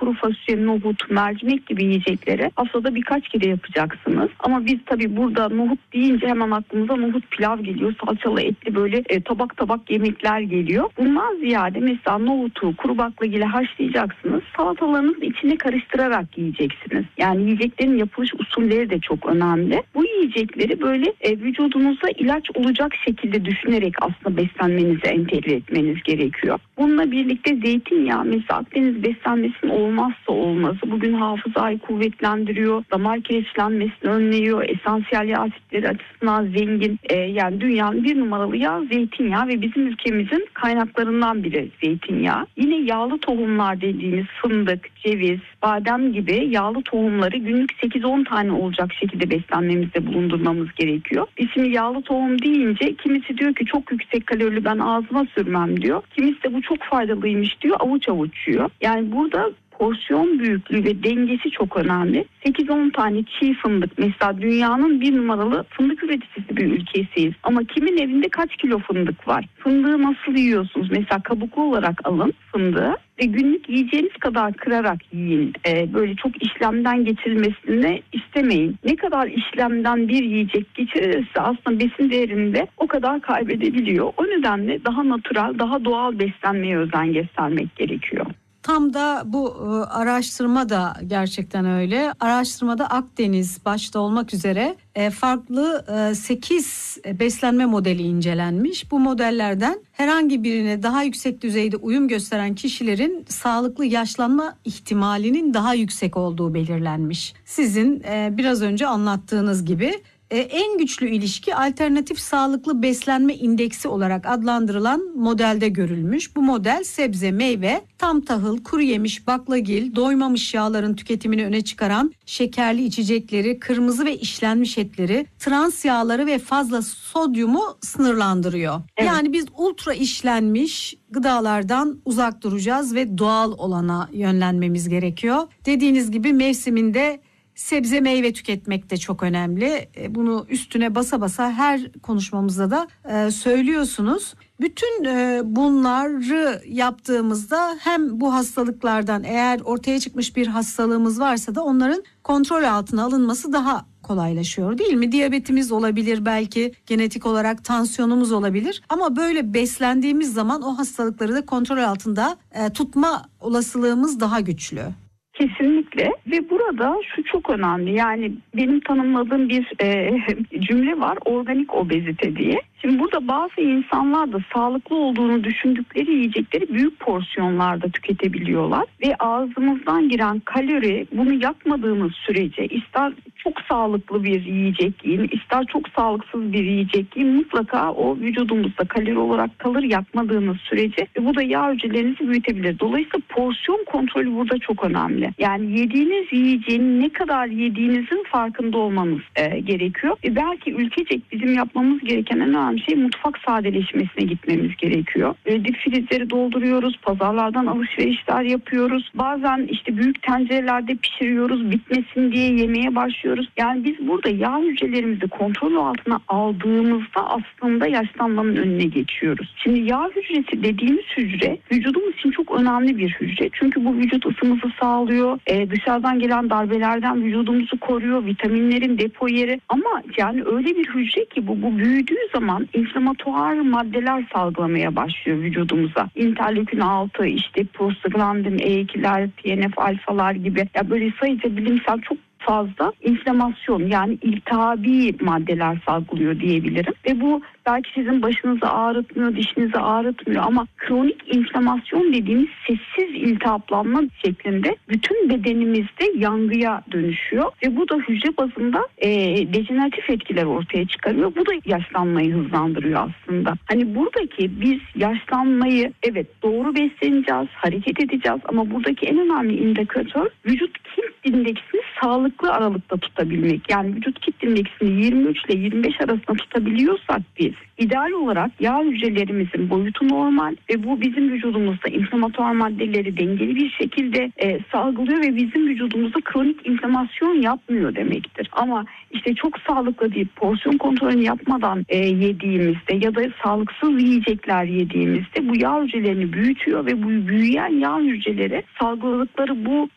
kuru fasulye, nohut, mercimek gibi yiyecekleri haftada birkaç kere yapacaksınız. Ama biz tabii burada nohut deyince hemen aklımıza nohut pilav geliyor. Salçalı etli böyle tabak tabak yemekler geliyor. Bundan ziyade mesela nohutu kuru baklagille haşlayacaksınız. Salatalarınızın içine karıştırarak yiyeceksiniz. Yani yiyeceklerin yapılış usulleri de çok önemli. Bu yiyecekleri böyle vücudunuza ilaç olacak şekilde düşünerek aslında beslenmenizi entegre etmeniz gerekiyor. Bununla birlikte zeytinyağı mesela Akdeniz beslenmesinin olmazsa olmazı. Bugün hafızayı kuvvetlendiriyor, damar kireçlenmesini önlüyor, esansiyel yağ asitleri açısından zengin. Yani dünyanın bir numaralı yağı zeytinyağı ve bizim ülkemizin kaynaklarından biri zeytinyağı. Yine yağlı tohumlar dediğimiz fındık, ceviz, badem gibi yağlı tohumları günlük 8-10 tane olacak şekilde beslenmemizde bulundurmamız gerekiyor. Biz şimdi yağlı tohum deyince kimisi diyor ki çok yüksek kalorili, ben ağzıma sürmem diyor. Kimisi de bu çok faydalıymış diyor, avuç avuç yiyor. Yani burada porsiyon büyüklüğü ve dengesi çok önemli. 8-10 tane çiğ fındık, mesela dünyanın bir numaralı fındık üreticisi bir ülkesiyiz. Ama kimin evinde kaç kilo fındık var? Fındığı nasıl yiyorsunuz? Mesela kabuklu olarak alın fındığı ve günlük yiyeceğiniz kadar kırarak yiyin. Böyle çok işlemden geçirilmesini istemeyin. Ne kadar işlemden bir yiyecek geçirirse aslında besin değerinde o kadar kaybedebiliyor. O nedenle daha natürel, daha doğal beslenmeye özen göstermek gerekiyor. Tam da bu araştırma da gerçekten öyle. Araştırmada Akdeniz başta olmak üzere farklı 8 beslenme modeli incelenmiş. Bu modellerden herhangi birine daha yüksek düzeyde uyum gösteren kişilerin sağlıklı yaşlanma ihtimalinin daha yüksek olduğu belirlenmiş. Sizin biraz önce anlattığınız gibi en güçlü ilişki alternatif sağlıklı beslenme indeksi olarak adlandırılan modelde görülmüş. Bu model sebze, meyve, tam tahıl, kuru yemiş, baklagil, doymamış yağların tüketimini öne çıkaran şekerli içecekleri, kırmızı ve işlenmiş etleri, trans yağları ve fazla sodyumu sınırlandırıyor. Evet. Yani biz ultra işlenmiş gıdalardan uzak duracağız ve doğal olana yönlenmemiz gerekiyor. Dediğiniz gibi mevsiminde sebze meyve tüketmek de çok önemli. Bunu üstüne basa basa her konuşmamızda da söylüyorsunuz. Bütün bunları yaptığımızda hem bu hastalıklardan, eğer ortaya çıkmış bir hastalığımız varsa da onların kontrol altına alınması daha kolaylaşıyor, değil mi? Diyabetimiz olabilir, belki genetik olarak tansiyonumuz olabilir. Ama böyle beslendiğimiz zaman o hastalıkları da kontrol altında tutma olasılığımız daha güçlü. Kesinlikle ve burada şu çok önemli, yani benim tanımladığım bir cümle var, organik obezite diye. Şimdi burada bazı insanlar da sağlıklı olduğunu düşündükleri yiyecekleri büyük porsiyonlarda tüketebiliyorlar ve ağzımızdan giren kalori, bunu yakmadığımız sürece ister çok sağlıklı bir yiyecek yiyin, ister çok sağlıksız bir yiyecek yiyin, mutlaka o vücudumuzda kalori olarak kalır yakmadığımız sürece ve bu da yağ hücrelerinizi büyütebilir. Dolayısıyla porsiyon kontrolü burada çok önemli. Yani yediğiniz yiyeceğin ne kadar yediğinizin farkında olmanız gerekiyor. Belki ülkecek bizim yapmamız gereken en önemli şey mutfak sadeleşmesine gitmemiz gerekiyor. Dip frizleri dolduruyoruz, pazarlardan alışverişler yapıyoruz. Bazen işte büyük tencerelerde pişiriyoruz, bitmesin diye yemeye başlıyoruz. Yani biz burada yağ hücrelerimizi kontrol altına aldığımızda aslında yaşlanmanın önüne geçiyoruz. Şimdi yağ hücresi dediğimiz hücre vücudumuz için çok önemli bir hücre. Çünkü bu vücut ısımızı sağlıyor, dışarıdan gelen darbelerden vücudumuzu koruyor, vitaminlerin depo yeri. Ama yani öyle bir hücre ki bu büyüdüğü zaman inflamatuar maddeler salgılamaya başlıyor vücudumuza. İnterleukin 6, işte prostaglandin E2'ler, TNF alfalar gibi, ya böyle sayıca bilimsel çok fazla inflamasyon, yani iltihabi maddeler salgılıyor diyebilirim. Ve bu belki sizin başınızı ağrıtmıyor, dişinizi ağrıtmıyor ama kronik inflamasyon dediğimiz sessiz iltihaplanma şeklinde bütün bedenimizde yangıya dönüşüyor ve bu da hücre bazında dejeneratif etkiler ortaya çıkarıyor. Bu da yaşlanmayı hızlandırıyor aslında. Hani buradaki biz yaşlanmayı, evet doğru besleneceğiz, hareket edeceğiz ama buradaki en önemli indikatör vücut kitle indeksini sağlıklı aralıkta tutabilmek. Yani vücut kitle indeksini 23 ile 25 arasında tutabiliyorsak biz ideal olarak yağ hücrelerimizin boyutu normal ve bu bizim vücudumuzda inflamatuar maddeleri dengeli bir şekilde salgılıyor ve bizim vücudumuzda kronik inflamasyon yapmıyor demektir. Ama işte çok sağlıklı deyip porsiyon kontrolünü yapmadan yediğimizde ya da sağlıksız yiyecekler yediğimizde bu yağ hücrelerini büyütüyor ve bu büyüyen yağ hücreleri salgıladıkları bu